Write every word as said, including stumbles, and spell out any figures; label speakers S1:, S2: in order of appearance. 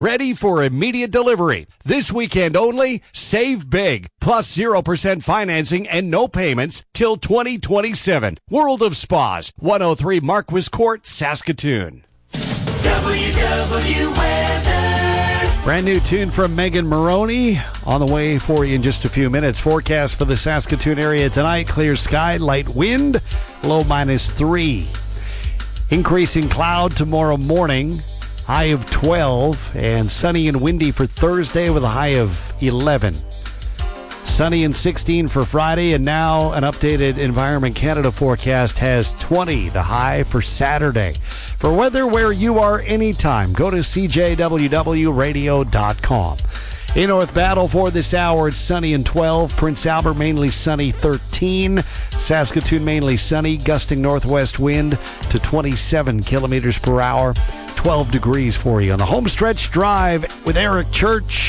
S1: Ready for immediate delivery. This weekend only, save big. Plus zero percent financing and no payments till twenty twenty-seven. World of Spas, one oh three Marquis Court, Saskatoon.
S2: W W Weather.
S3: Brand new tune from Megan Maroney on the way for you in just a few minutes. Forecast for the Saskatoon area tonight. Clear sky, light wind, low minus three. Increasing cloud tomorrow morning. High of twelve, and sunny and windy for Thursday with a high of eleven. Sunny and sixteen for Friday, and now an updated Environment Canada forecast has twenty, the high for Saturday. For weather where you are anytime, go to c j w w radio dot com. In North Battle for this hour, it's sunny and twelve. Prince Albert mainly sunny, thirteen. Saskatoon mainly sunny, gusting northwest wind to twenty-seven kilometers per hour. twelve degrees for you on the Homestretch Drive with Eric Church.